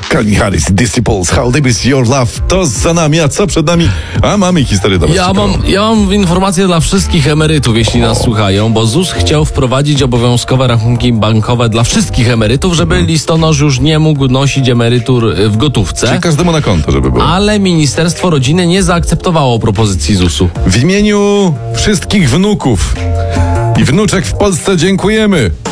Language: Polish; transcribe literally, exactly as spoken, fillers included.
Calvin Harris, Disciples, How Deep Is Your Love. To za nami, a co przed nami? A mamy historię dla was. Ja mam, ja mam informację dla wszystkich emerytów, jeśli nas słuchają, bo Z U S chciał wprowadzić obowiązkowe rachunki bankowe dla wszystkich emerytów, żeby hmm. listonosz już nie mógł nosić emerytur w gotówce. Czyli każdemu na konto, żeby było. Ale Ministerstwo Rodziny nie zaakceptowało propozycji Z U S u. W imieniu wszystkich wnuków i wnuczek w Polsce dziękujemy.